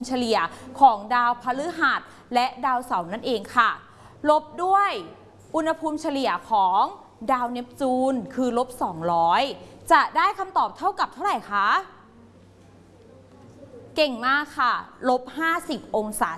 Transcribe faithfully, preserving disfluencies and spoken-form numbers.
เฉลี่ยของดาวพฤหัสและดาวเสาร์นั่นเองค่ะลบด้วยอุณหภูมิเฉลี่ยของดาวเนปจูนคือลบสองร้อยจะได้คำตอบเท่ากับเท่าไหร่คะเก่งมากค่ะลบห้าสิบองศา